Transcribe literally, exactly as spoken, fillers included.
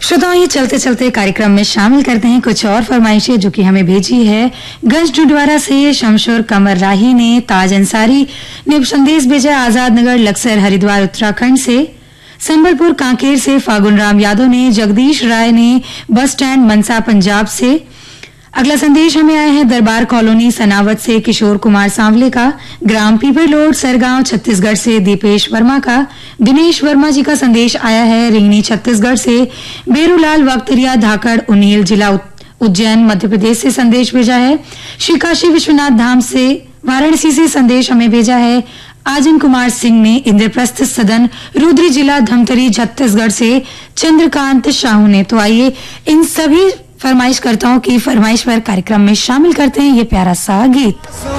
श्रोताओं, ये चलते चलते कार्यक्रम में शामिल करते हैं कुछ और फरमाइशें जो कि हमें भेजी है गंज डुडवारा से शमशोर कमर राही ने, ताज अंसारी ने संदेश भेजा आजाद नगर लक्सर हरिद्वार उत्तराखंड से, संबलपुर कांकेर से फागुन राम यादव ने, जगदीश राय ने बस स्टैंड मनसा पंजाब से। अगला संदेश हमें आया है दरबार कॉलोनी सनावत से किशोर कुमार सांवले का, ग्राम पीपरलोड सरगांव छत्तीसगढ़ से दीपेश वर्मा का। दिनेश वर्मा जी का संदेश आया है रिंगनी छत्तीसगढ़ से। बेरूलाल वक्तरिया धाकड़ उनील जिला उज्जैन मध्य प्रदेश से संदेश भेजा है। श्री काशी विश्वनाथ धाम से वाराणसी से संदेश हमें भेजा है आजन कुमार सिंह ने। इंद्रप्रस्थ सदन रुद्री जिला धमतरी छत्तीसगढ़ से चंद्रकांत शाहू ने। तो आइए इन सभी फरमाइशकर्ताओं की फरमाइश पर कार्यक्रम में शामिल करते हैं ये प्यारा सा गीत।